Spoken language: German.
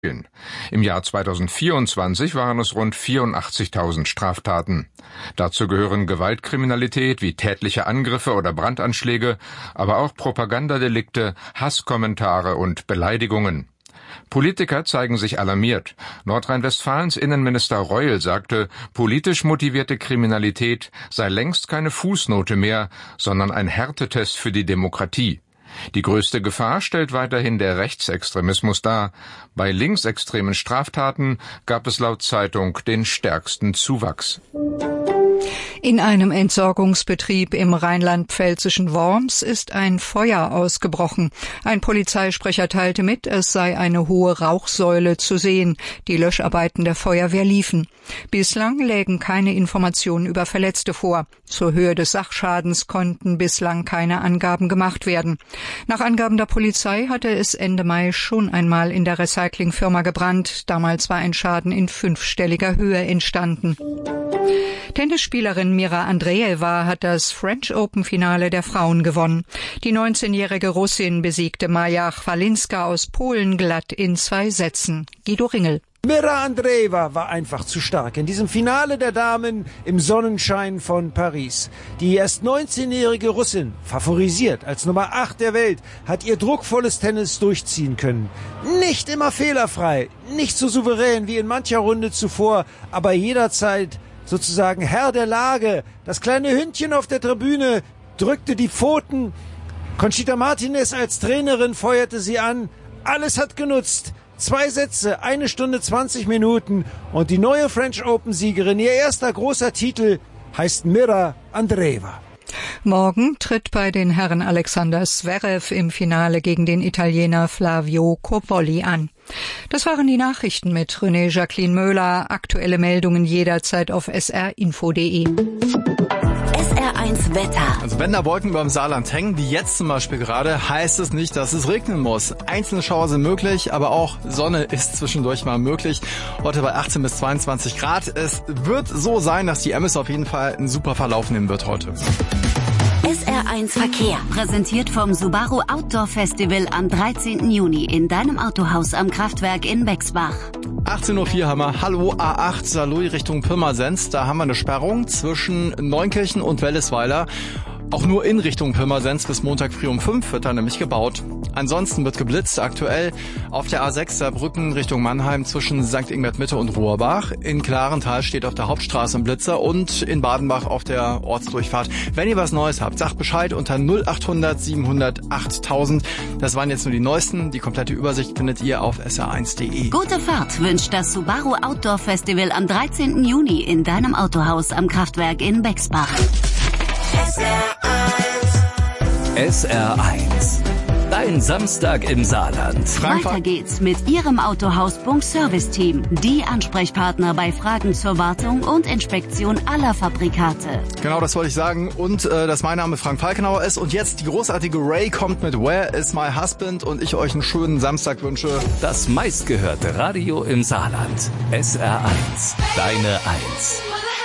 Im Jahr 2024 waren es rund 84.000 Straftaten. Dazu gehören Gewaltkriminalität wie tätliche Angriffe oder Brandanschläge, aber auch Propagandadelikte, Hasskommentare und Beleidigungen. Politiker zeigen sich alarmiert. Nordrhein-Westfalens Innenminister Reul sagte, politisch motivierte Kriminalität sei längst keine Fußnote mehr, sondern ein Härtetest für die Demokratie. Die größte Gefahr stellt weiterhin der Rechtsextremismus dar. Bei linksextremen Straftaten gab es laut Zeitung den stärksten Zuwachs. In einem Entsorgungsbetrieb im rheinland-pfälzischen Worms ist ein Feuer ausgebrochen. Ein Polizeisprecher teilte mit, es sei eine hohe Rauchsäule zu sehen. Die Löscharbeiten der Feuerwehr liefen. Bislang lägen keine Informationen über Verletzte vor. Zur Höhe des Sachschadens konnten bislang keine Angaben gemacht werden. Nach Angaben der Polizei hatte es Ende Mai schon einmal in der Recyclingfirma gebrannt. Damals war ein Schaden in 5-stelliger Höhe entstanden. Tennisspielerin Mira Andreeva hat das French Open Finale der Frauen gewonnen. Die 19-jährige Russin besiegte Maja Chwalinska aus Polen glatt in 2 Sätzen. Guido Ringel. Mira Andreeva war einfach zu stark in diesem Finale der Damen im Sonnenschein von Paris. Die erst 19-jährige Russin, favorisiert als Nummer 8 der Welt, hat ihr druckvolles Tennis durchziehen können. Nicht immer fehlerfrei, nicht so souverän wie in mancher Runde zuvor, aber jederzeit sozusagen Herr der Lage. Das kleine Hündchen auf der Tribüne drückte die Pfoten. Conchita Martinez als Trainerin feuerte sie an. Alles hat genutzt. 2 Sätze, 1 Stunde 20 Minuten und die neue French Open-Siegerin, ihr erster großer Titel, heißt Mira Andreeva. Morgen tritt bei den Herren Alexander Zverev im Finale gegen den Italiener Flavio Cobolli an. Das waren die Nachrichten mit René Jacqueline Möhler. Aktuelle Meldungen jederzeit auf srinfo.de. SR1 Wetter. Also wenn da Wolken über dem Saarland hängen, wie jetzt zum Beispiel gerade, heißt es nicht, dass es regnen muss. Einzelne Schauer sind möglich, aber auch Sonne ist zwischendurch mal möglich. Heute bei 18 bis 22 Grad. Es wird so sein, dass die MS auf jeden Fall einen super Verlauf nehmen wird heute. SR1 Verkehr, präsentiert vom Subaru Outdoor Festival am 13. Juni in deinem Autohaus am Kraftwerk in Bexbach. 18.04 Uhr haben wir Hallo A8 Saarlouis Richtung Pirmasens. Da haben wir eine Sperrung zwischen Neunkirchen und Wellesweiler. Auch nur in Richtung Pirmasens bis Montag früh um 5 wird da nämlich gebaut. Ansonsten wird geblitzt aktuell auf der A6 Saarbrücken Richtung Mannheim zwischen St. Ingbert Mitte und Ruhrbach. In Klarenthal steht auf der Hauptstraße ein Blitzer und in Badenbach auf der Ortsdurchfahrt. Wenn ihr was Neues habt, sagt Bescheid unter 0800 700 8000. Das waren jetzt nur die neuesten. Die komplette Übersicht findet ihr auf sr1.de. Gute Fahrt wünscht das Subaru Outdoor Festival am 13. Juni in deinem Autohaus am Kraftwerk in Bexbach. SR1. Dein Samstag im Saarland. Weiter geht's mit Ihrem Autohaus Bunk Service Team. Die Ansprechpartner bei Fragen zur Wartung und Inspektion aller Fabrikate. Genau, das wollte ich sagen. Und dass mein Name Frank Falkenauer ist. Und jetzt die großartige Ray kommt mit Where is my husband? Und ich euch einen schönen Samstag wünsche. Das meistgehörte Radio im Saarland. SR1. Deine 1.